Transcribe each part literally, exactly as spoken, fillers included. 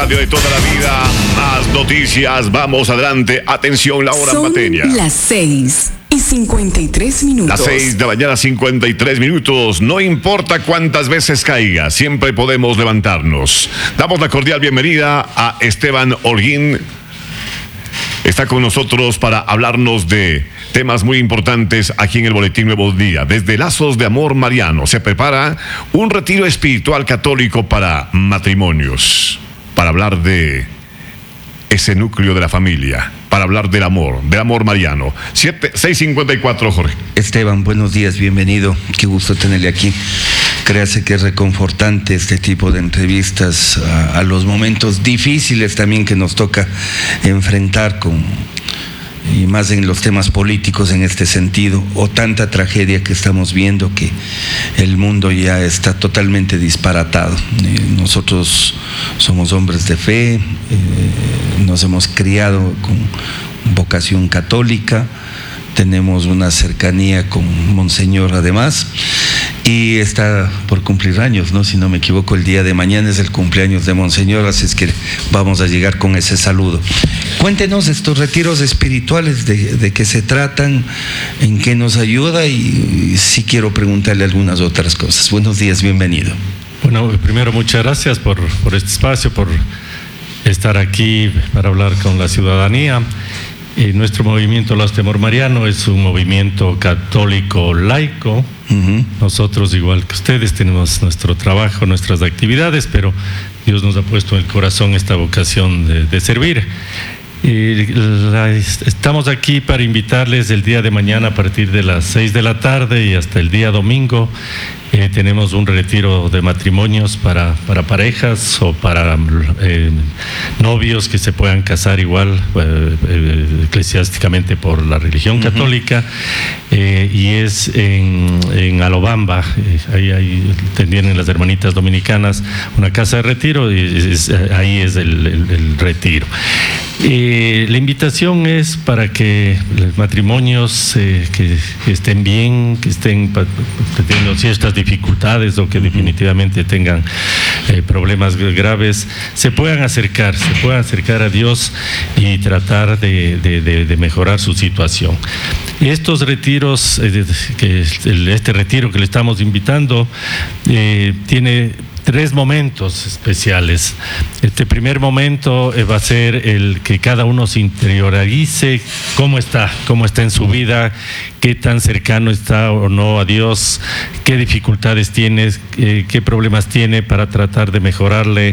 radio de toda la vida. Más noticias. Vamos adelante. Atención, la hora Son materia. las seis y cincuenta y tres minutos. Las seis de la mañana, cincuenta y tres minutos. No importa cuántas veces caiga, siempre podemos levantarnos. Damos la cordial bienvenida a Esteban Holguín. Está con nosotros para hablarnos de temas muy importantes aquí en el Boletín Nuevo Día. Desde Lazos de Amor Mariano se prepara un retiro espiritual católico para matrimonios, para hablar de ese núcleo de la familia, para hablar del amor, del amor mariano. seis cincuenta y cuatro, Jorge. Esteban, buenos días, bienvenido. Qué gusto tenerle aquí. Créase que es reconfortante este tipo de entrevistas a, a los momentos difíciles también que nos toca enfrentar con, y más en los temas políticos en este sentido, o tanta tragedia que estamos viendo que el mundo ya está totalmente disparatado. Eh, nosotros somos hombres de fe, eh, nos hemos criado con vocación católica, tenemos una cercanía con Monseñor además, y está por cumplir años, ¿no? Si no me equivoco, el día de mañana es el cumpleaños de Monseñor, así es que vamos a llegar con ese saludo. Cuéntenos estos retiros espirituales, de, de qué se tratan, en qué nos ayuda, y, y sí quiero preguntarle algunas otras cosas. Buenos días, bienvenido. Bueno, primero muchas gracias por, por este espacio, por estar aquí para hablar con la ciudadanía. Eh, nuestro movimiento Lazos de Amor Mariano es un movimiento católico laico. Uh-huh. Nosotros, igual que ustedes, tenemos nuestro trabajo, nuestras actividades, pero Dios nos ha puesto en el corazón esta vocación de, de servir. Eh, la, estamos aquí para invitarles el día de mañana a partir de las seis de la tarde y hasta el día domingo. Eh, tenemos un retiro de matrimonios para, para parejas o para eh, novios que se puedan casar igual eh, eh, eclesiásticamente por la religión uh-huh. católica, eh, y es en, en Alobamba. Eh, ahí, ahí tienen las hermanitas dominicanas una casa de retiro, y es, es, ahí es el, el, el retiro. Eh, la invitación es para que los matrimonios eh, que, que estén bien, que estén teniendo ciertas dificultades o que definitivamente tengan eh, problemas graves, se puedan acercar, se puedan acercar a Dios y tratar de, de, de, de mejorar su situación. Estos retiros, eh, que este retiro que le estamos invitando, eh, tiene tres momentos especiales. Este primer momento va a ser el que cada uno se interiorice cómo está, cómo está en su vida, qué tan cercano está o no a Dios, qué dificultades tiene, eh, qué problemas tiene para tratar de mejorarle.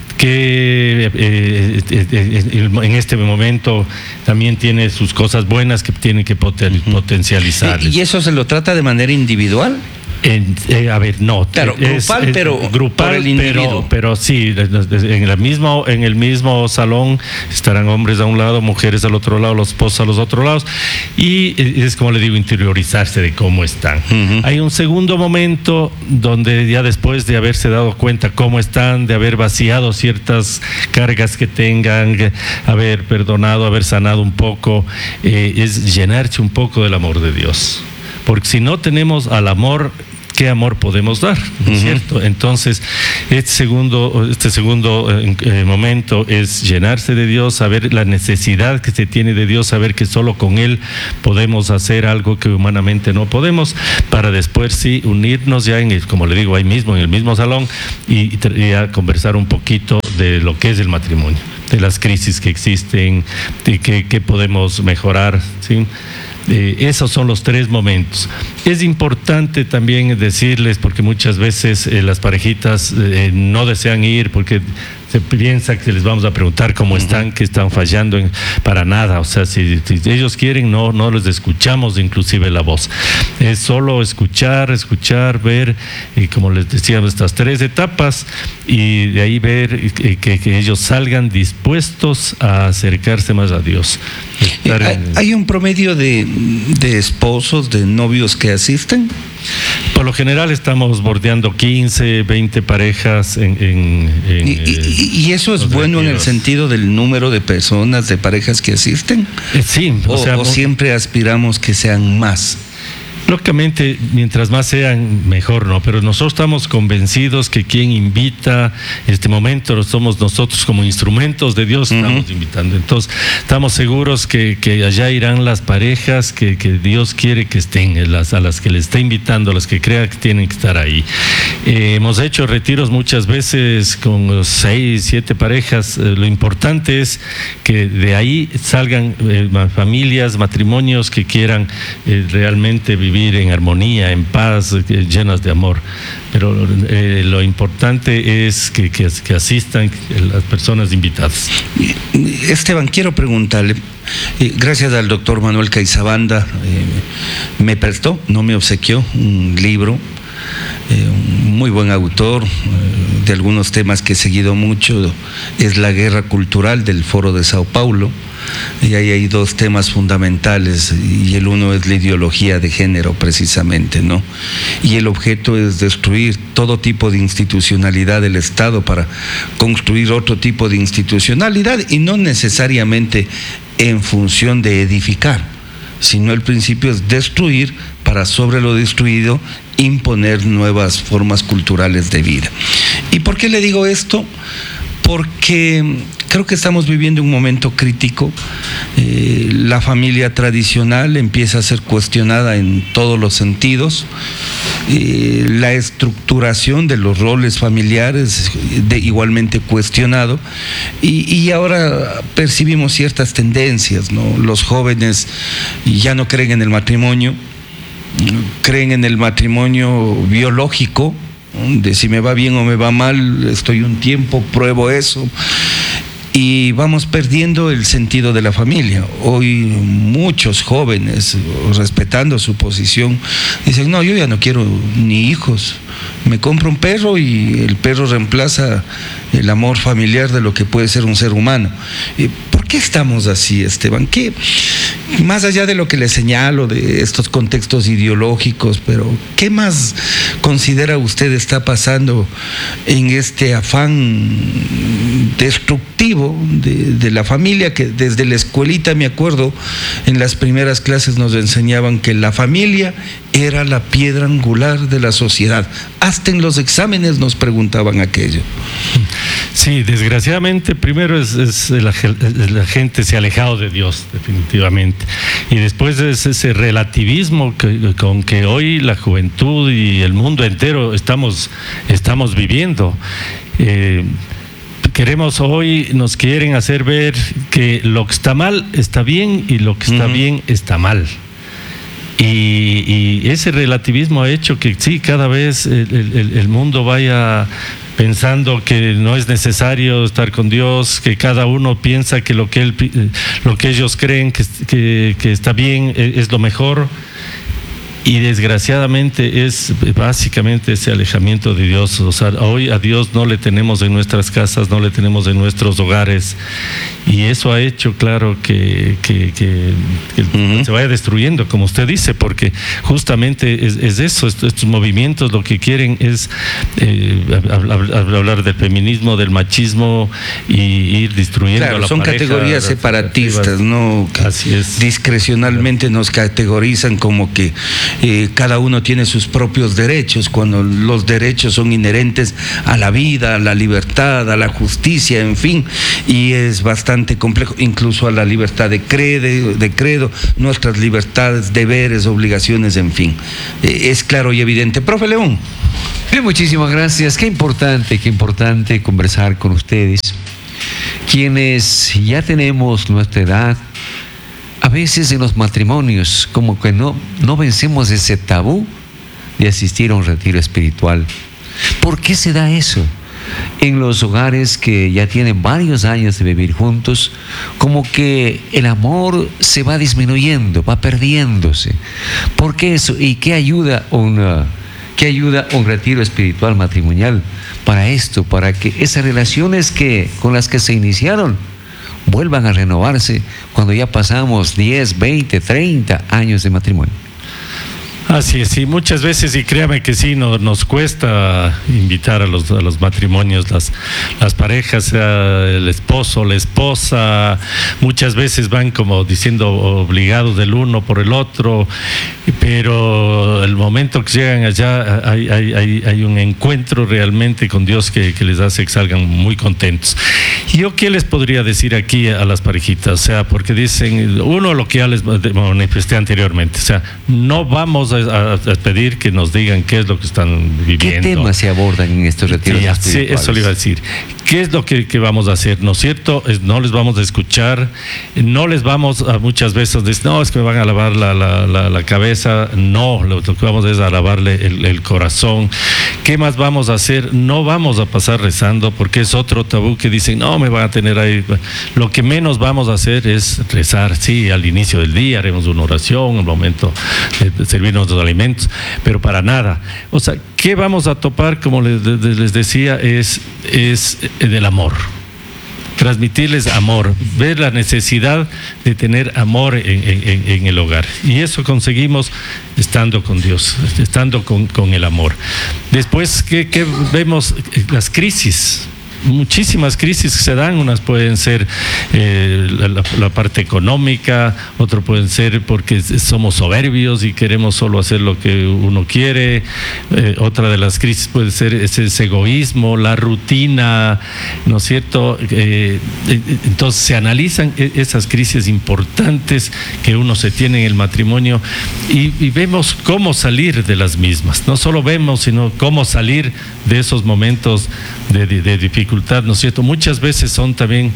Que eh, eh, eh, en este momento también tiene sus cosas buenas que tiene que poten- uh-huh. potencializar. ¿Y eso se lo trata de manera individual? En, eh, a ver, no, claro, es, grupal, es, pero grupal, por el individuo. pero, pero sí, en el mismo, en el mismo salón estarán hombres a un lado, mujeres al otro lado, los esposos a los otros lados, y es como le digo, interiorizarse de cómo están. Uh-huh. Hay un segundo momento donde ya después de haberse dado cuenta cómo están, de haber vaciado ciertas cargas que tengan, haber perdonado, haber sanado un poco, eh, es llenarse un poco del amor de Dios. Porque si no tenemos al amor, ¿qué amor podemos dar? ¿No es uh-huh. cierto? Entonces, este segundo, este segundo eh, momento es llenarse de Dios, saber la necesidad que se tiene de Dios, saber que solo con Él podemos hacer algo que humanamente no podemos, para después sí unirnos ya en el, como le digo, ahí mismo, en el mismo salón, y, y a conversar un poquito de lo que es el matrimonio, de las crisis que existen, de qué, qué podemos mejorar, ¿sí? Eh, esos son los tres momentos. Es importante también decirles, porque muchas veces eh, las parejitas eh, no desean ir porque se piensa que les vamos a preguntar cómo están, que están fallando, en, para nada. O sea, si, si ellos quieren, no, no les escuchamos inclusive la voz. Es solo escuchar, escuchar, ver, y como les decíamos, estas tres etapas, y de ahí ver que, que, que ellos salgan dispuestos a acercarse más a Dios. ¿Hay, ¿Hay un promedio de, de esposos, de novios que asisten? Por lo general estamos bordeando quince, veinte parejas en... en, en ¿Y, y, ¿Y eso es bueno retiros. En el sentido del número de personas, de parejas que asisten? Eh, sí. O, o, sea, o siempre aspiramos que sean más? Lógicamente, mientras más sean, mejor, ¿no? Pero nosotros estamos convencidos que quien invita, en este momento somos nosotros como instrumentos de Dios, estamos uh-huh. invitando. Entonces, estamos seguros que, que allá irán las parejas que, que Dios quiere que estén, las, a las que le está invitando, a las que crea que tienen que estar ahí. Eh, hemos hecho retiros muchas veces con seis, siete parejas. Eh, lo importante es que de ahí salgan eh, familias, matrimonios que quieran eh, realmente vivir en armonía, en paz, eh, llenas de amor. Pero eh, lo importante es que, que, que asistan las personas invitadas. Esteban, quiero preguntarle, eh, gracias al doctor Manuel Caizabanda, eh, me prestó, no me obsequió, un libro, eh, un muy buen autor, eh, de algunos temas que he seguido mucho, es La Guerra Cultural del Foro de Sao Paulo. Y ahí hay dos temas fundamentales, y el uno es la ideología de género precisamente, ¿no? Y el objeto es destruir todo tipo de institucionalidad del Estado para construir otro tipo de institucionalidad, y no necesariamente en función de edificar, sino el principio es destruir para sobre lo destruido imponer nuevas formas culturales de vida. ¿Y por qué le digo esto? Porque creo que estamos viviendo un momento crítico. Eh, la familia tradicional empieza a ser cuestionada en todos los sentidos. Eh, la estructuración de los roles familiares de, igualmente cuestionado. Y, y ahora percibimos ciertas tendencias, ¿no? Los jóvenes ya no creen en el matrimonio, creen en el matrimonio biológico, de si me va bien o me va mal, estoy un tiempo, pruebo eso, y vamos perdiendo el sentido de la familia. Hoy muchos jóvenes, respetando su posición, dicen, no, yo ya no quiero ni hijos, me compro un perro y el perro reemplaza el amor familiar de lo que puede ser un ser humano. ¿Por qué estamos así, Esteban? ¿Qué, más allá de lo que le señalo, de estos contextos ideológicos, pero qué más considera usted está pasando en este afán destructivo de, de la familia, que desde la escuelita, me acuerdo, en las primeras clases nos enseñaban que la familia era la piedra angular de la sociedad? Hasta en los exámenes nos preguntaban aquello. Sí, desgraciadamente primero es, es la, la gente se ha alejado de Dios, definitivamente, y después es ese relativismo que, con que hoy la juventud y el mundo entero estamos, estamos viviendo. Eh, queremos hoy, nos quieren hacer ver que lo que está mal está bien y lo que está uh-huh. bien está mal. Y, y ese relativismo ha hecho que sí, cada vez el, el, el mundo vaya pensando que no es necesario estar con Dios, que cada uno piensa que lo que, él, lo que ellos creen que, que, que está bien es lo mejor. Y desgraciadamente es básicamente ese alejamiento de Dios. O sea, hoy a Dios no le tenemos en nuestras casas, no le tenemos en nuestros hogares, y eso ha hecho, claro, que, que, que, que uh-huh. se vaya destruyendo, como usted dice, porque justamente es, es eso, estos, estos movimientos lo que quieren es eh, hablar del feminismo, del machismo, y ir destruyendo claro, a la son pareja, categorías separatistas, ¿no? Así es. Discrecionalmente nos categorizan como que Eh, cada uno tiene sus propios derechos, cuando los derechos son inherentes a la vida, a la libertad, a la justicia, en fin, y es bastante complejo, incluso a la libertad de credo, de credo nuestras libertades, deberes, obligaciones, en fin. Eh, es claro y evidente. Profe León. Bien, muchísimas gracias. Qué importante, qué importante conversar con ustedes, quienes ya tenemos nuestra edad. A veces en los matrimonios como que no, no vencemos ese tabú de asistir a un retiro espiritual. ¿Por qué se da eso? En los hogares que ya tienen varios años de vivir juntos, como que el amor se va disminuyendo, va perdiéndose. ¿Por qué eso? ¿Y qué ayuda una, qué ayuda un retiro espiritual matrimonial para esto? Para que esas relaciones que, con las que se iniciaron vuelvan a renovarse cuando ya pasamos diez, veinte, treinta años de matrimonio. Así es, sí, muchas veces, y créame que sí, no, nos cuesta invitar a los, a los matrimonios, las, las parejas, sea el esposo, la esposa, muchas veces van como diciendo obligados del uno por el otro, pero el momento que llegan allá hay, hay, hay, hay un encuentro realmente con Dios que, que les hace que salgan muy contentos. ¿Yo qué les podría decir aquí a las parejitas? O sea, porque dicen, uno, lo que ya les manifesté anteriormente, o sea, no vamos a A, a pedir que nos digan qué es lo que están viviendo. ¿Qué temas se abordan en estos retiros? Sí, sí, eso le iba a decir. ¿Qué es lo que, que vamos a hacer? ¿No es cierto? Es, no les vamos a escuchar, no les vamos a muchas veces decir, no, es que me van a lavar la, la, la, la cabeza. No, lo, lo que vamos es a lavarle el, el corazón. ¿Qué más vamos a hacer? No vamos a pasar rezando, porque es otro tabú que dicen, no, me van a tener ahí. Lo que menos vamos a hacer es rezar. Sí, al inicio del día haremos una oración, un momento de, de servirnos los alimentos, pero para nada. O sea, ¿qué vamos a topar? Como les, les decía, es, es del amor. Transmitirles amor, ver la necesidad de tener amor en, en, en el hogar. Y eso conseguimos estando con Dios, estando con, con el amor. Después, ¿qué, qué vemos? Las crisis. Muchísimas crisis que se dan, unas pueden ser eh, la, la parte económica, otras pueden ser porque somos soberbios y queremos solo hacer lo que uno quiere, eh, otra de las crisis puede ser ese, ese egoísmo, la rutina, ¿no es cierto? Eh, entonces se analizan esas crisis importantes que uno se tiene en el matrimonio y, y vemos cómo salir de las mismas, no solo vemos, sino cómo salir de esos momentos de, de, de dificultad, ¿no es cierto? Muchas veces son también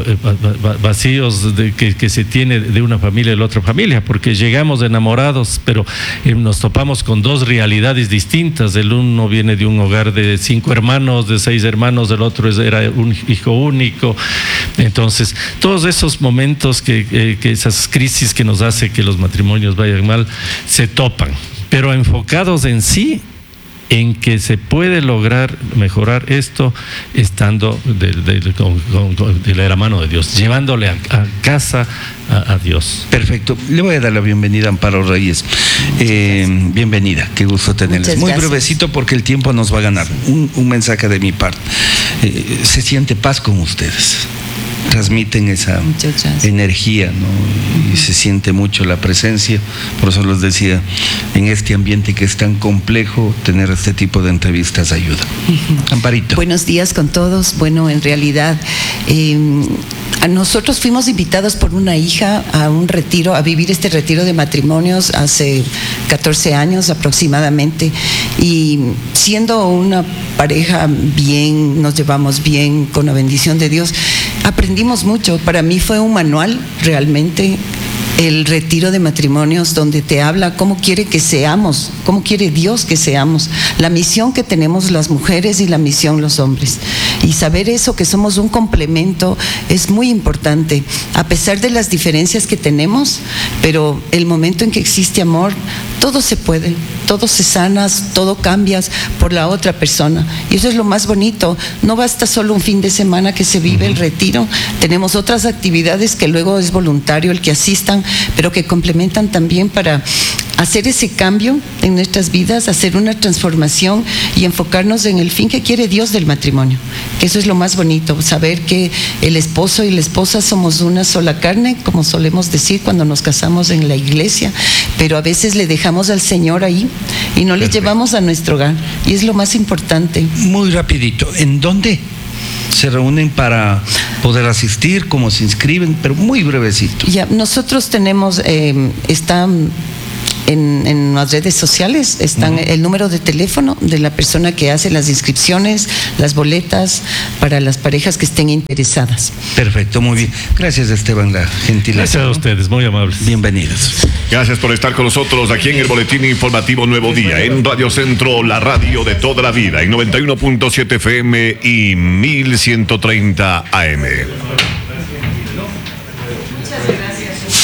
vacíos de, que, que se tiene de una familia y de la otra familia, porque llegamos enamorados, pero eh, nos topamos con dos realidades distintas. El uno viene de un hogar de cinco hermanos, de seis hermanos, el otro era un hijo único. Entonces, todos esos momentos, que, eh, que esas crisis que nos hace que los matrimonios vayan mal, se topan, pero enfocados en sí, en que se puede lograr mejorar esto estando de, de, de, con, con, de la mano de Dios, llevándole a, a casa a, a Dios. Perfecto. Le voy a dar la bienvenida a Amparo Reyes. Eh, bienvenida, qué gusto tenerles. Muy brevecito porque el tiempo nos va a ganar. Un, un mensaje de mi parte. Eh, se siente paz con ustedes. Transmiten esa energía, ¿no? Y se siente mucho la presencia. Por eso les decía, en este ambiente que es tan complejo, tener este tipo de entrevistas ayuda. Uh-huh. Amparito. Buenos días con todos. Bueno, en realidad, eh, a nosotros fuimos invitados por una hija a un retiro, a vivir este retiro de matrimonios hace catorce años aproximadamente. Y siendo una pareja bien, nos llevamos bien, con la bendición de Dios, aprendimos mucho. Para mí fue un manual realmente el retiro de matrimonios, donde te habla cómo quiere que seamos, cómo quiere Dios que seamos, la misión que tenemos las mujeres y la misión los hombres. Y saber eso, que somos un complemento, es muy importante, a pesar de las diferencias que tenemos, pero el momento en que existe amor, todo se puede, todo se sana, todo cambias por la otra persona. Y eso es lo más bonito. No basta solo un fin de semana que se vive el retiro, tenemos otras actividades que luego es voluntario el que asistan, pero que complementan también para hacer ese cambio en nuestras vidas, hacer una transformación y enfocarnos en el fin que quiere Dios del matrimonio, que eso es lo más bonito, saber que el esposo y la esposa somos una sola carne, como solemos decir cuando nos casamos en la iglesia, pero a veces le dejamos al Señor ahí y no le llevamos a nuestro hogar, y es lo más importante. Muy rapidito, ¿en dónde se reúnen para poder asistir? ¿Cómo se inscriben? Pero muy brevecito. Ya, nosotros tenemos, eh, está en, en las redes sociales, están uh-huh. el número de teléfono de la persona que hace las inscripciones, las boletas para las parejas que estén interesadas. Perfecto, muy bien. Gracias, Esteban, la gentileza. Gracias a ustedes, muy amables. Bienvenidos. Gracias por estar con nosotros aquí en el Boletín Informativo Nuevo Día, en Radio Centro, la radio de toda la vida, en noventa y uno punto siete F M y mil ciento treinta A M.